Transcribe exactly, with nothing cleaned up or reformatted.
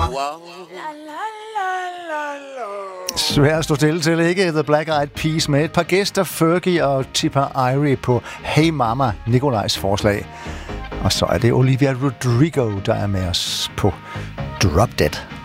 Svært at stå stille til, ikke? The Black Eyed Peas med et par gæster, Fergie og Tipper Irie på Hey Mama, Nikolajs forslag. Og så er det Olivia Rodrigo, der er med os på Drop Dead.